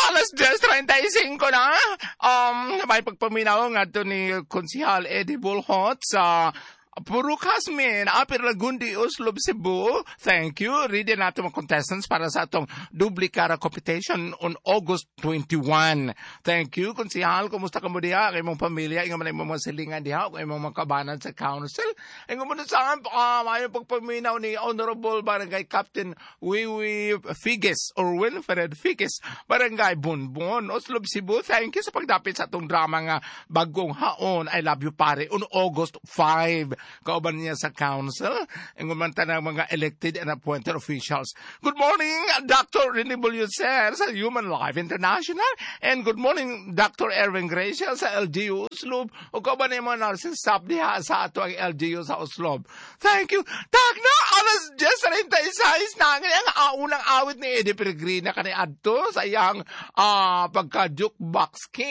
alas 10:35 na. May pagpaminaw nga ito ni Konsihal Eddie Bulhot sa Puro Kasmin, Apir Lagundi, Oslob, Cebu. Thank you. Reading natin mga contestants para sa atong Dublikara competition on August 21. Thank you, Konsihal. Kumusta ka mo diha? Ang imong pamilya, ang mga silingan diha, ang imong mga kabanan sa council. Ang mo na saan, may pagpaminaw ni Honorable Barangay Captain Wiwi Figes or Wilfred Figes, Barangay Bunbon, Oslob, Cebu. Thank you sa pagdapit sa atong drama nga Bagong Haon, I Love You Pare, on August 5. Kauban niya sa council, ang umanta ng mga elected and appointed officials. Good morning, Dr. Rene Bulyoser sa Human Life International, and good morning, Dr. Erwin Gracia sa LGU Oslob, o kauban niya mga nursing staff diha sa ato ang LGU sa Oslob. Thank you. Tak na, alas 10:36 na ang unang awit ni Eddie Peregrina kani adto sa iyang pagka-jukebox king.